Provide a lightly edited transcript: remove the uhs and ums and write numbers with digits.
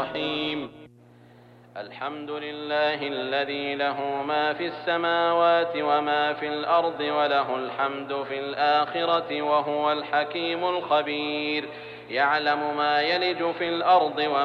الرحيم. الحمد لله الذي له ما في السماوات وما في الأرض وله الحمد في الآخرة وهو الحكيم الخبير. يعلم ما يلج في الأرض